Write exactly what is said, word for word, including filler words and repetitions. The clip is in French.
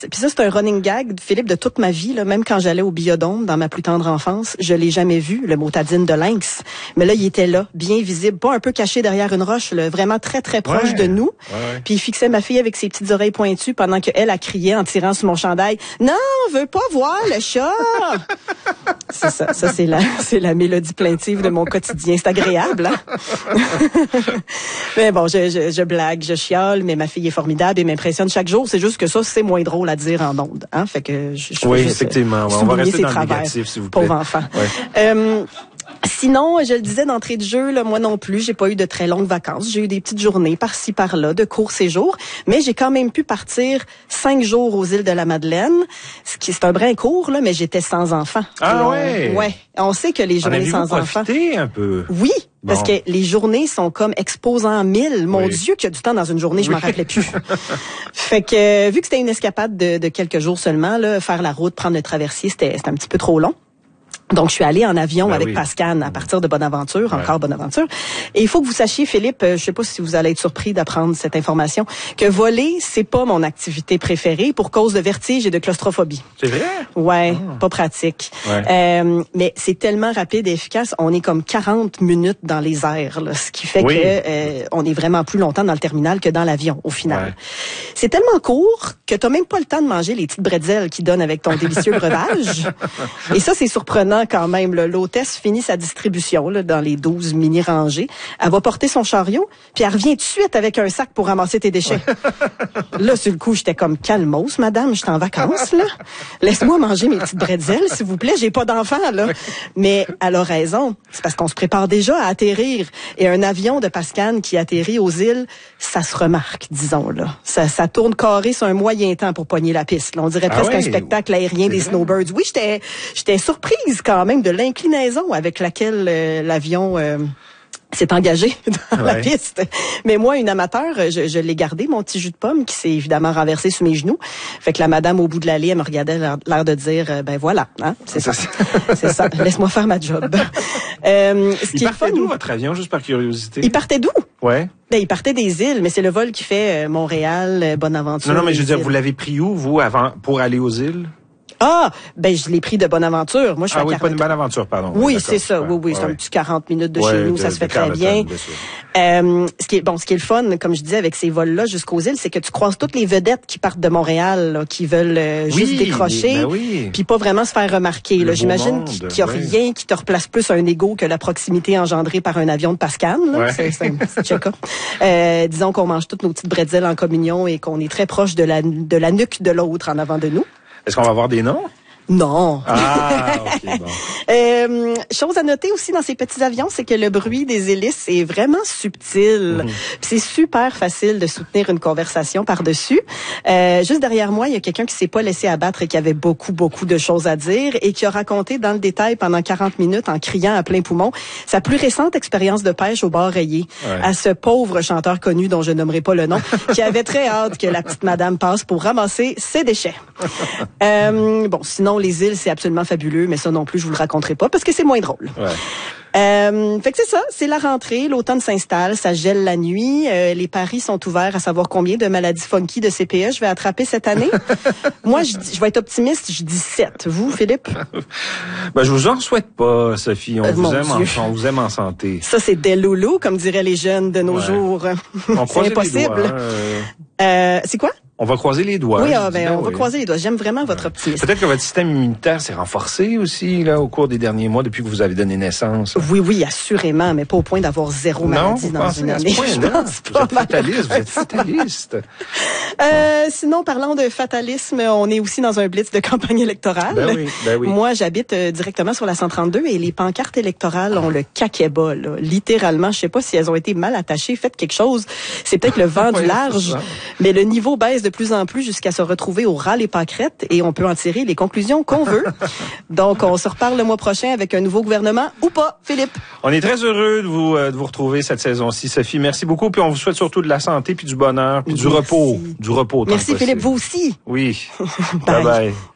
Puis ça, c'est un running gag, Philippe, de toute ma vie, là, même quand j'allais au Biodôme dans ma plus tendre enfance, je l'ai jamais vu, le motadine de lynx. Mais là, il était là, bien visible, pas un peu caché derrière une roche, là, vraiment très, très proche ouais. de nous. Ouais, ouais. Puis il fixait ma fille avec ses petites oreilles pointues pendant qu'elle a crié en tirant sur mon chandail. Non, on veut pas voir le chat! C'est ça, ça c'est la, c'est la mélodie plaintive de mon quotidien. C'est agréable, hein? Mais bon, je, je, je blague, je chiale, mais ma fille est formidable et m'impressionne chaque jour. C'est juste que ça, c'est moins drôle à dire en ondes, hein? Fait que je, je oui, juste, effectivement. Ouais, on va rester dans le négatif, s'il vous plaît. Pauvre enfant. Ouais. Euh, Sinon, je le disais d'entrée de jeu, là, moi non plus, j'ai pas eu de très longues vacances. J'ai eu des petites journées par-ci par-là, de courts séjours, mais j'ai quand même pu partir cinq jours aux îles de la Madeleine. Ce qui c'est un brin court là, mais j'étais sans enfant. Ah on, ouais. Ouais. On sait que les journées sans enfants. Un peu. Oui. Bon. Parce que les journées sont comme exposant mille. Mon oui. Dieu, qu'il y a du temps dans une journée, je oui. m'en rappelais plus. Fait que, vu que c'était une escapade de, de quelques jours seulement, là, faire la route, prendre le traversier, c'était, c'était un petit peu trop long. Donc, je suis allée en avion ben avec oui. Pascal à partir de Bonaventure, ouais. encore Bonaventure. Et il faut que vous sachiez, Philippe, je sais pas si vous allez être surpris d'apprendre cette information, que voler, c'est pas mon activité préférée pour cause de vertige et de claustrophobie. C'est vrai? Ouais, ah. pas pratique. Ouais. Euh, mais c'est tellement rapide et efficace, on est comme quarante minutes dans les airs, là, ce qui fait oui. que euh, on est vraiment plus longtemps dans le terminal que dans l'avion, au final. Ouais. C'est tellement court que t'as même pas le temps de manger les petites bretzels qu'ils donnent avec ton délicieux breuvage. Et ça, c'est surprenant quand même. Là. L'hôtesse finit sa distribution là, dans les douze mini-rangées. Elle va porter son chariot, puis elle revient tout de suite avec un sac pour ramasser tes déchets. Là, sur le coup, j'étais comme calmos, madame, je suis en vacances, là. Laisse-moi manger mes petites bretzels, s'il vous plaît, j'ai pas d'enfant, là. Mais elle a raison. C'est parce qu'on se prépare déjà à atterrir. Et un avion de Pascal qui atterrit aux îles, ça se remarque, disons, là. Ça, ça tourne carré sur un moyen temps pour pogner la piste. Là. On dirait presque ah ouais, un spectacle aérien des snowbirds. Oui, j'étais, j'étais surprise quand même de l'inclinaison avec laquelle euh, l'avion euh, s'est engagé dans ouais. la piste. Mais moi, une amateur, je, je l'ai gardé, mon petit jus de pomme, qui s'est évidemment renversé sous mes genoux. Fait que la madame au bout de l'allée, elle me regardait l'air de dire, euh, ben voilà, hein, c'est ça, c'est ça, laisse-moi faire ma job. Euh, ce il partait d'où, votre avion, juste par curiosité? Il partait d'où? Ouais. Ben, il partait des îles, mais c'est le vol qui fait euh, Montréal, euh, Bonaventure. Non, non, mais je veux dire, îles. Vous l'avez pris où, vous, avant, pour aller aux îles? Ah, ben je l'ai pris de Bonaventure. Moi, je suis ah à oui, quarante... pas une Bonaventure, pardon. Oui, oui c'est ça. Oui, oui, ouais, c'est ouais. un petit quarante minutes de ouais, chez nous, de, ça se fait très bien. bien. Euh, ce qui est bon, ce qui est le fun, comme je disais, avec ces vols-là jusqu'aux îles, c'est que tu croises toutes les vedettes qui partent de Montréal, là, qui veulent euh, oui, juste décrocher, ben oui. puis pas vraiment se faire remarquer. Là. J'imagine qu'il n'y a ouais. rien qui te replace plus un ego que la proximité engendrée par un avion de Pascal. Là. Ouais. C'est, c'est un petit check-up. Euh, disons qu'on mange toutes nos petites bretzels en communion et qu'on est très proche de la de la nuque de l'autre en avant de nous. Est-ce qu'on va avoir des noms? Non. Ah, ok, bon. euh, chose à noter aussi dans ces petits avions, c'est que le bruit des hélices est vraiment subtil. Mmh. C'est super facile de soutenir une conversation par-dessus. Euh, juste derrière moi, il y a quelqu'un qui s'est pas laissé abattre et qui avait beaucoup, beaucoup de choses à dire et qui a raconté dans le détail pendant quarante minutes en criant à plein poumon sa plus récente expérience de pêche au bord rayé ouais. à ce pauvre chanteur connu dont je nommerai pas le nom, qui avait très hâte que la petite madame passe pour ramasser ses déchets. euh, bon, sinon, les îles, c'est absolument fabuleux, mais ça non plus, je vous le raconterai pas parce que c'est moins drôle. Ouais. Euh, fait que c'est ça, c'est la rentrée, l'automne s'installe, ça gèle la nuit, euh, les paris sont ouverts à savoir combien de maladies funky de C P E je vais attraper cette année. Moi, je, je vais être optimiste, je dis sept. Vous, Philippe? Ben, je vous en souhaite pas, Sophie. On, euh, vous, aime en, on vous aime en santé. Ça, c'est des loulous, comme diraient les jeunes de nos ouais. jours. C'est impossible. Doigts, hein, euh, c'est quoi? On va croiser les doigts. Oui, ah, ben, on oui. va croiser les doigts. J'aime vraiment votre optimisme. Peut-être que votre système immunitaire s'est renforcé aussi là au cours des derniers mois depuis que vous avez donné naissance. Oui, oui, assurément, mais pas au point d'avoir zéro maladie non, dans une année. Je pense pas. Vous êtes fataliste, vous êtes fataliste. euh, sinon, parlant de fatalisme, on est aussi dans un blitz de campagne électorale. Ben oui, ben oui. Moi, j'habite euh, directement sur la cent trente-deux et les pancartes électorales ont le caquet-bas, là. Littéralement, je sais pas si elles ont été mal attachées, faites quelque chose. C'est peut-être le vent oui, du large, mais le niveau baisse de plus en plus jusqu'à se retrouver au ras les pâquerettes et on peut en tirer les conclusions qu'on veut. Donc, on se reparle le mois prochain avec un nouveau gouvernement ou pas, Philippe. On est très heureux de vous, euh, de vous retrouver cette saison-ci, Sophie. Merci beaucoup. Puis on vous souhaite surtout de la santé, puis du bonheur, puis du Merci. repos. Du repos. Merci, Philippe. Vous aussi. Oui. Bye. Bye bye.